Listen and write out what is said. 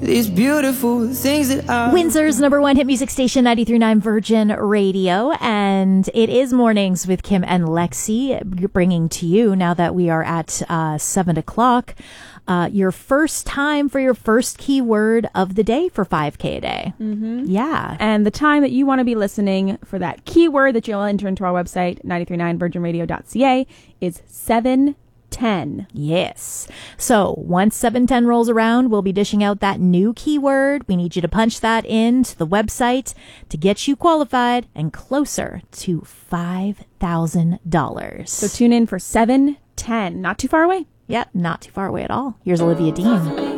these beautiful things that I... Windsor's number one hit music station, 93.9 Virgin Radio. And it is Mornings with Kim and Lexi, bringing to you, now that we are at 7 o'clock, your first time for your first keyword of the day for 5K a day. Mm-hmm. Yeah. And the time that you want to be listening for that keyword that you'll enter into our website, 939virginradio.ca, is 7:10. Yes. So once 7:10 rolls around, we'll be dishing out that new keyword. We need you to punch that into the website to get you qualified and closer to $5,000. So tune in for 7:10. Not too far away. Yep, not too far away at all. Here's Olivia Dean.